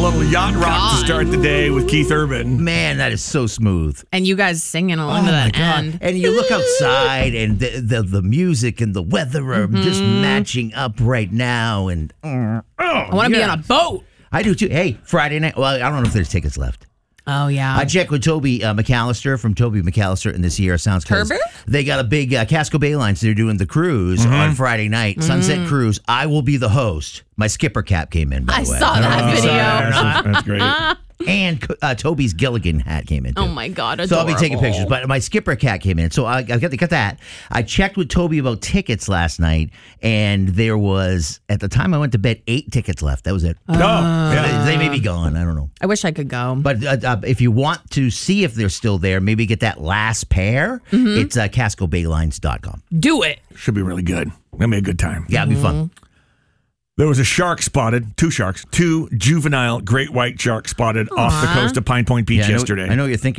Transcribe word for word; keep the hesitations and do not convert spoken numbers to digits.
little yacht rock God. to start the day with Keith Urban. Man, that is so smooth. And you guys singing along to that end. And you look outside, and the the, the music and the weather are Mm-hmm. just matching up right now. And oh, I want to be on a boat. I do too. Hey, Friday night. Well, I don't know if there's tickets left. Oh, yeah. I checked with Toby uh, McAllister from Toby McAllister and the Sierra Sounds. Herbert? They got a big uh, Casco Bay Lines. They're doing the cruise Mm-hmm. on Friday night, Mm-hmm. Sunset Cruise. I will be the host. My skipper cap came in, by I the way. saw that Oh, video. That's, that's great. And uh, Toby's Gilligan hat came in, too. Oh, my God. So I'll be taking adorable. pictures. But my skipper cat came in. So I, I got, got that. I checked with Toby about tickets last night, and there was, at the time I went to bed, eight tickets left. That was it. No, yeah. They, they may be gone. I don't know. I wish I could go. But uh, uh, if you want to see if they're still there, maybe get that last pair. Mm-hmm. It's uh, casco bay lines dot com. Do it. Should be really good. Gonna be a good time. Yeah, it'll be fun. There was a shark spotted, two sharks, two juvenile great white sharks spotted off the coast of Pine Point Beach Yeah, I know- yesterday. I know what you're thinking.